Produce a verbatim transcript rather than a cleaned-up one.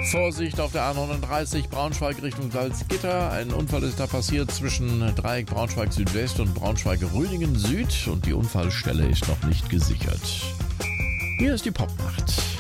Vorsicht auf der A neununddreißig, Braunschweig Richtung Salzgitter. Ein Unfall ist da passiert zwischen Dreieck Braunschweig Südwest und Braunschweig Röningen Süd und die Unfallstelle ist noch nicht gesichert. Hier ist die Popnacht.